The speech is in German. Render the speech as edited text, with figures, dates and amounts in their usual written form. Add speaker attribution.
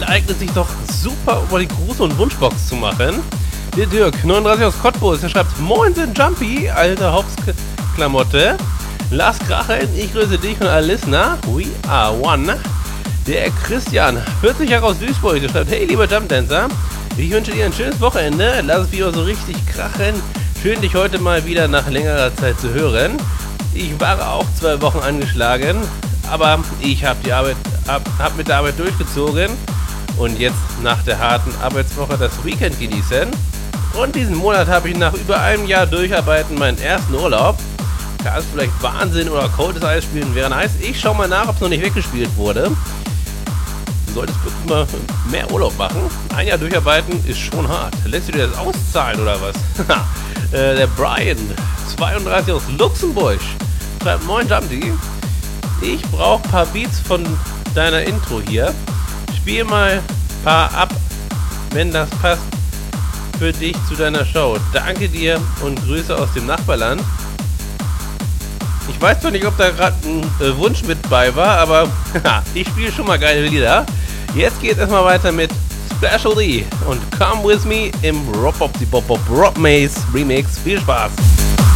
Speaker 1: eignet sich doch super, über die Gruß- und Wunschbox zu machen. Der Dirk, 39 aus Cottbus, der schreibt: Moinsen Jumpy, alte Hauptklamotte. Lars Kracheln, ich grüße dich und alle Listener. We are one. Der Christian, 40 Jahre aus Duisburg, der schreibt: Hey, lieber Jumpdancer, ich wünsche dir ein schönes Wochenende. Lass es wieder so richtig krachen. Schön, dich heute mal wieder nach längerer Zeit zu hören. Ich war auch 2 Wochen angeschlagen, aber ich habe mit der Arbeit durchgezogen und jetzt nach der harten Arbeitswoche das Weekend genießen. Und diesen Monat habe ich nach über einem Jahr Durcharbeiten meinen ersten Urlaub. Kann es vielleicht Wahnsinn oder Cold Eis spielen, wäre nice. Ich schau mal nach, ob es noch nicht weggespielt wurde. Du solltest wirklich mal mehr Urlaub machen. Ein Jahr durcharbeiten ist schon hart. Lässt du dir das auszahlen oder was? Der Brian, 32 aus Luxemburg, schreibt: Moin Jumpy, ich brauche ein paar Beats von deiner Intro hier. Spiel mal ein paar ab, wenn das passt für dich zu deiner Show. Danke dir und Grüße aus dem Nachbarland. Ich weiß zwar nicht, ob da gerade ein Wunsch mit bei war, aber ich spiele schon mal geile Lieder. Jetzt geht es erstmal weiter mit Specialty und Come With Me im Rob Maze Remix. Viel Spaß!